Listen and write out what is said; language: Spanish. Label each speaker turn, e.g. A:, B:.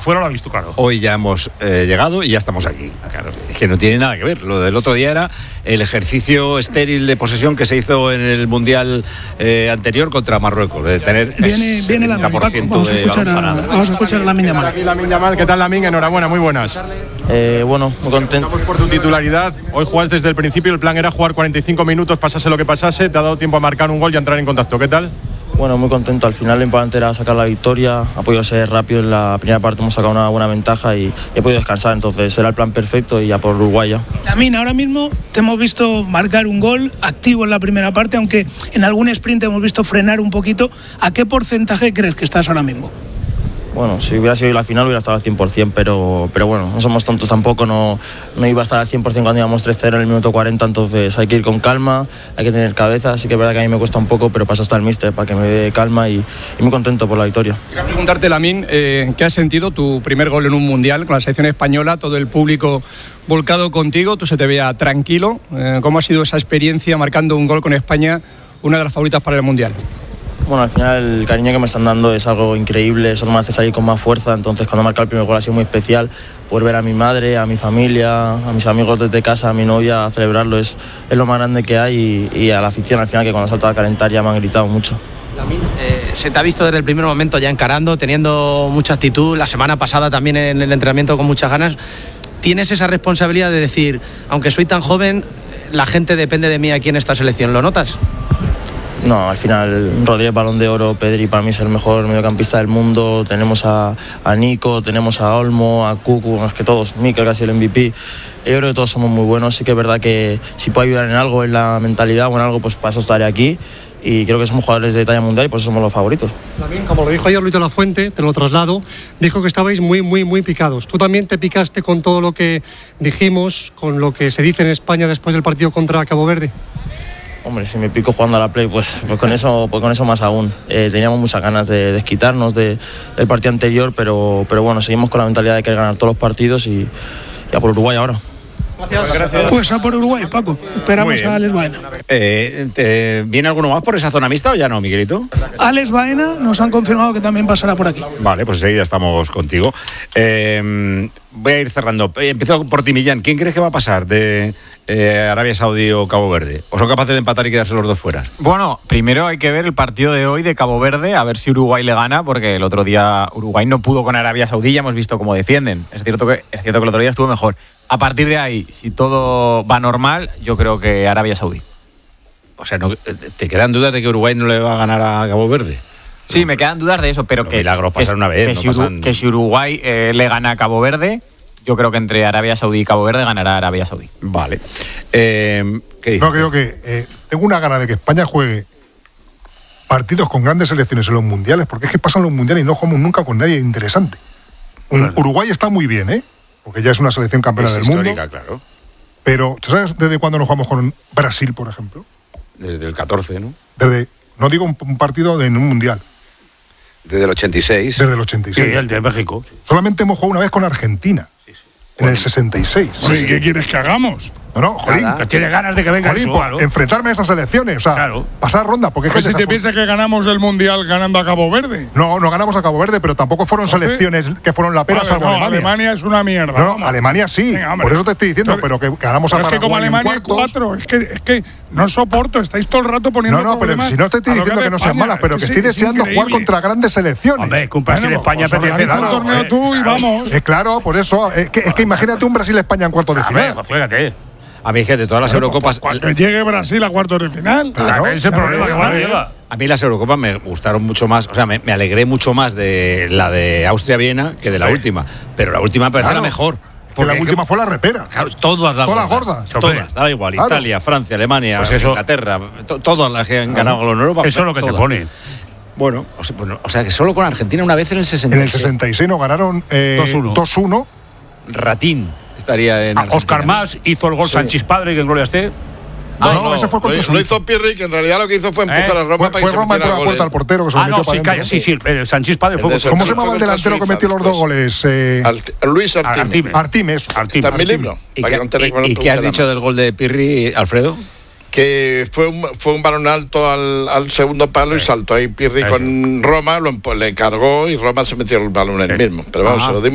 A: Fuera lo ha visto claro.
B: Hoy ya hemos llegado y ya estamos aquí. Claro, es que no tiene nada que ver. Lo del otro día era el ejercicio estéril de posesión que se hizo en el Mundial anterior contra Marruecos, de tener
C: viene la
B: 70%
C: vamos
B: de balón parado.
C: Vamos a escuchar a Lamine Yamal.
D: Lamine Yamal, ¿qué tal, Lamine? Enhorabuena, muy buenas.
E: Bueno, muy contento.
D: Estamos por tu titularidad. Hoy jugás desde el principio, el plan era jugar 45 minutos, pasase lo que pasase, te ha dado tiempo a marcar un gol y a entrar en contacto. ¿Qué tal?
E: Bueno, muy contento. Al final lo importante era sacar la victoria. Ha podido ser rápido. En la primera parte hemos sacado una buena ventaja y he podido descansar. Entonces era el plan perfecto y ya por Uruguay ya.
C: Lamine, ahora mismo te hemos visto marcar un gol activo en la primera parte, aunque en algún sprint hemos visto frenar un poquito. ¿A qué porcentaje crees que estás ahora mismo?
E: Bueno, si hubiera sido la final hubiera estado al 100%, pero bueno, no somos tontos tampoco, no iba a estar al 100% cuando íbamos 3-0 en el minuto 40, entonces hay que ir con calma, hay que tener cabeza, sí que es verdad que a mí me cuesta un poco, pero pasa hasta el míster para que me dé calma y muy contento por la victoria.
F: Quiero preguntarte, Lamine, ¿qué has sentido tu primer gol en un mundial con la selección española, todo el público volcado contigo, tú se te veía tranquilo? ¿Cómo ha sido esa experiencia marcando un gol con España, una de las favoritas para el mundial?
E: Bueno, al final el cariño que me están dando es algo increíble, eso me hace salir con más fuerza, entonces cuando he marcado el primer gol ha sido muy especial, poder ver a mi madre, a mi familia, a mis amigos desde casa, a mi novia, a celebrarlo es lo más grande que hay y a la afición al final que cuando ha saltado a calentar ya me han gritado mucho.
G: Lamine, se te ha visto desde el primer momento ya encarando, teniendo mucha actitud, la semana pasada también en el entrenamiento con muchas ganas. ¿Tienes esa responsabilidad de decir, aunque soy tan joven, la gente depende de mí aquí en esta selección? ¿Lo notas?
E: No, al final Rodríguez, Balón de Oro, Pedri para mí es el mejor mediocampista del mundo, tenemos a Nico, tenemos a Olmo, a Cucu, es que todos, Mikel casi el MVP, yo creo que todos somos muy buenos, sí que es verdad que si puedo ayudar en algo, en la mentalidad o en algo, pues para eso estaré aquí y creo que somos jugadores de talla mundial y por eso somos los favoritos.
H: También, como lo dijo ayer Luis de la Fuente, te lo traslado, dijo que estabais muy picados. ¿Tú también te picaste con todo lo que dijimos, con lo que se dice en España después del partido contra Cabo Verde?
E: Hombre, si me pico jugando a la Play, pues con eso más aún. Teníamos muchas ganas de desquitarnos del partido anterior, pero bueno, seguimos con la mentalidad de querer ganar todos los partidos y a por Uruguay ahora.
C: Gracias. Pues a por Uruguay, Paco. Esperamos a Alex Baena.
B: ¿Viene alguno más por esa zona mixta o ya no, Miguelito?
C: Alex Baena nos han confirmado que también pasará por aquí.
B: Vale, pues enseguida estamos contigo. Voy a ir cerrando. Empiezo por ti, Millán. ¿Quién crees que va a pasar de Arabia Saudí o Cabo Verde? ¿O son capaces de empatar y quedarse los dos fuera?
I: Bueno, primero hay que ver el partido de hoy de Cabo Verde, a ver si Uruguay le gana, porque el otro día Uruguay no pudo con Arabia Saudí, ya hemos visto cómo defienden. Es cierto que el otro día estuvo mejor. A partir de ahí, si todo va normal, yo creo que Arabia Saudí.
B: O sea, ¿te quedan dudas de que Uruguay no le va a ganar a Cabo Verde?
I: Sí, me quedan dudas de eso, pero que
B: milagros pasan una vez.
I: Que si Uruguay le gana a Cabo Verde, yo creo que entre Arabia Saudí y Cabo Verde ganará Arabia Saudí.
B: Vale. ¿Qué dices?
J: No, creo que tengo una gana de que España juegue partidos con grandes selecciones en los mundiales, porque es que pasan los mundiales y no jugamos nunca con nadie interesante. Uruguay está muy bien, porque ya es una selección campeona del mundo.
B: Histórica, claro.
J: Pero, ¿tú sabes desde cuándo no jugamos con Brasil, por ejemplo?
B: Desde el 14, ¿no?
J: No digo un partido en un mundial.
K: Desde el 86.
J: Desde el 86.
A: Sí, el de México.
J: Solamente hemos jugado una vez con Argentina. En el 66.
A: Sí, ¿qué quieres que hagamos?
J: No, jolín.
A: Que tiene ganas de que venga eso, claro.
J: Enfrentarme a esas elecciones, o sea, pasar ronda. Porque
A: es que si te piensas que ganamos el Mundial ganando a Cabo Verde.
J: No ganamos a Cabo Verde, pero tampoco fueron selecciones que fueron la pera, salvo Alemania.
A: Alemania es una mierda.
J: No, Alemania sí. Venga, por eso te estoy diciendo, pero que ganamos a Paraguay.
A: Es que como Alemania hay 4, es que no soporto, estáis todo el rato poniendo
J: pero si no te estoy diciendo que no sean malas, pero que estoy deseando jugar contra grandes selecciones.
A: Hombre, que un Brasil España apetece dar un torneo tú y vamos.
J: Claro, por eso. Es que imagínate un Brasil-España en cuartos de final.
A: Fíjate.
B: A mí es que de todas las Eurocopas...
A: Cuando llegue Brasil a cuartos de final, claro, ese problema que va a llevar.
B: A mí las Eurocopas me gustaron mucho más, o sea, me alegré mucho más de la de Austria-Viena que de la última. Pero la última me parece la mejor.
J: Porque la última fue la repera.
B: Claro, todas las
J: gordas.
B: Todas, da igual. Claro. Italia, Francia, Alemania,
A: pues eso,
B: Inglaterra, todas las que han ganado en Europa.
A: Eso es lo que
B: todas.
A: te pone.
B: Bueno, o sea que solo con Argentina una vez en el 66.
J: En el 66 nos ganaron 2-1.
B: Ratín estaría en Argentina.
A: Oscar Mas hizo el gol Sánchez Padre, que en gloria esté.
J: No, ese fue
L: lo hizo Pirri, que en realidad lo que hizo fue empujar a Roma para que se
J: Roma entró a la puerta al portero que se lo metió para adentro.
A: Sí, Sánchez Padre fue.
J: ¿Cómo se llamaba el delantero que metió los dos goles?
L: Luis Artime.
J: Artime.
L: Está en mi libro.
B: ¿Y qué has dicho del gol de Pirri, Alfredo?
L: Que fue un balón alto al segundo palo y saltó ahí Pirri con Roma, le cargó y Roma se metió el balón en el mismo. Pero vamos, se lo dimos.